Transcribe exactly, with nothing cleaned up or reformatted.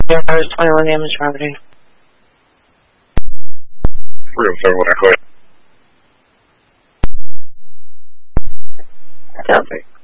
Yeah, I was twenty-one damage property. Room seven, what I quit. Copy.